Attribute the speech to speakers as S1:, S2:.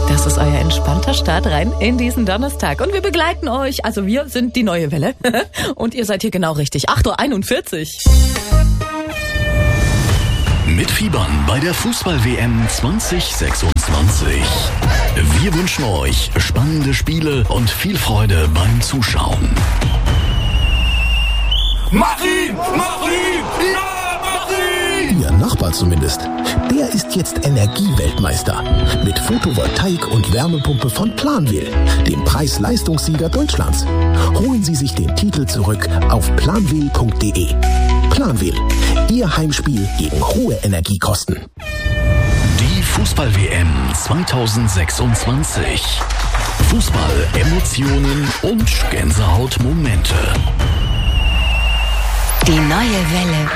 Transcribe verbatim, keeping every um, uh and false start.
S1: Das ist euer entspannter Start rein in diesen Donnerstag. Und wir begleiten euch. Also wir sind die neue Welle. Und ihr seid hier genau richtig. acht Uhr einundvierzig.
S2: Mitfiebern bei der Fußball-W M zwanzig sechsundzwanzig. Wir wünschen euch spannende Spiele und viel Freude beim Zuschauen.
S3: Mach ihn! Mach ihn! Ja, mach ihn!
S4: Ihr Nachbar zumindest. Der ist jetzt Energieweltmeister. Mit Photovoltaik und Wärmepumpe von Planwil, dem Preis-Leistungssieger Deutschlands. Holen Sie sich den Titel zurück auf planwil punkt de. Planwil, Ihr Heimspiel gegen hohe Energiekosten.
S2: Die Fußball-W M zwanzig sechsundzwanzig. Fußball, Emotionen und Gänsehautmomente.
S5: Die neue Welle.